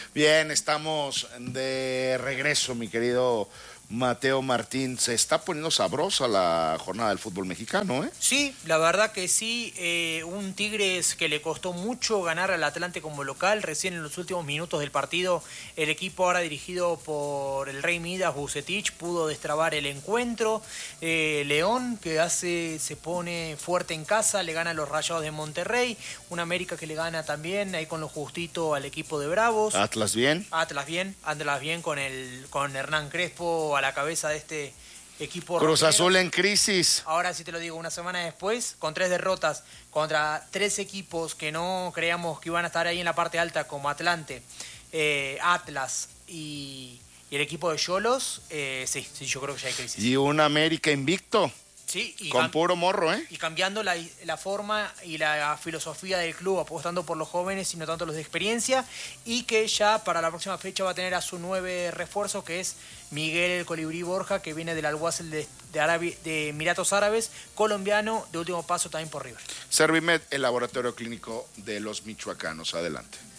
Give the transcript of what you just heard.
Bien, estamos de regreso, mi querido Mateo Martín. Se está poniendo sabrosa la jornada del fútbol mexicano, ¿eh? Sí, la verdad que sí, un Tigres que le costó mucho ganar al Atlante como local, recién en los últimos minutos del partido el equipo ahora dirigido por el Rey Midas, Vucetich, pudo destrabar el encuentro. León que se pone fuerte en casa, le gana a los Rayados de Monterrey, un América que le gana también ahí con lo justito al equipo de Bravos. Atlas bien. Atlas bien con Hernán Crespo a la cabeza de este equipo Cruz rojinegro. Azul en crisis. Ahora sí te lo digo, una semana después, con 3 derrotas contra 3 equipos que no creíamos que iban a estar ahí en la parte alta, como Atlante, Atlas y el equipo de Xolos, sí, yo creo que ya hay crisis. Y un América invicto. Sí, y con puro morro, ¿eh? Y cambiando la forma y la filosofía del club, apostando por los jóvenes y no tanto los de experiencia, y que ya para la próxima fecha va a tener a su 9 refuerzo, que es Miguel el Colibrí Borja, que viene del Al-Wasl de Emiratos Árabes, colombiano, de último paso también por River. Servimed, el laboratorio clínico de los michoacanos. Adelante.